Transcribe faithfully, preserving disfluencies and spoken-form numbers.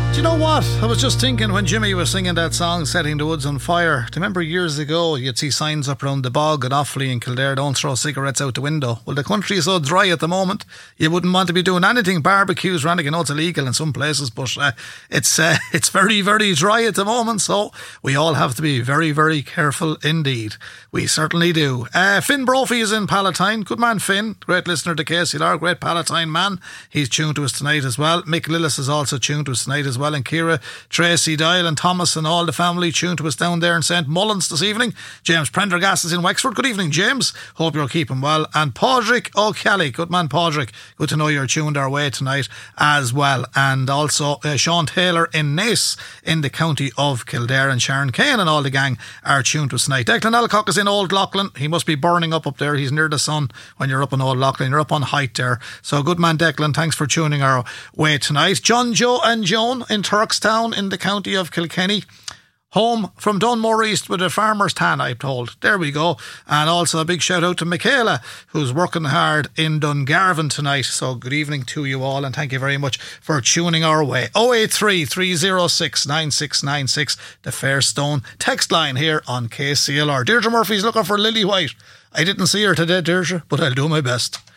Do you know what? I was just thinking when Jimmy was singing that song, Setting the Woods on Fire. Do you remember years ago you'd see signs up around the bog at Offaly and Kildare, don't throw cigarettes out the window? Well, the country is so dry at the moment, you wouldn't want to be doing anything. Barbecues, running, I know it's illegal in some places, but uh, it's uh, it's very, very dry at the moment, so we all have to be very, very careful indeed. We certainly do. Uh, Finn Brophy is in Palatine. Good man, Finn. Great listener to K C L R, great Palatine man. He's tuned to us tonight as well. Mick Lillis is also tuned to us tonight as well, and Ciara, Tracy, Dial and Thomas and all the family tuned to us down there in Saint Mullins this evening. James Prendergast is in Wexford. Good evening, James. Hope you're keeping well. And Padraig O'Kelly, good man Padraig, good to know you're tuned our way tonight as well. And also uh, Sean Taylor in Naas in the county of Kildare, and Sharon Kane and all the gang are tuned to us tonight. Declan Alcock is in Old Loughlin. He must be burning up up there. He's near the sun when you're up in Old Loughlin. You're up on height there. So good man Declan, thanks for tuning our way tonight. John, Joe and Joan in Turkstown in the county of Kilkenny. Home from Dunmore East with a farmer's tan, I'm told. There we go. And also a big shout out to Michaela, who's working hard in Dungarvan tonight. So good evening to you all, and thank you very much for tuning our way. oh eight three, three oh six, nine six nine six, the Fairstone text line here on K C L R. Deirdre Murphy's looking for Lily White. I didn't see her today, Deirdre, but I'll do my best.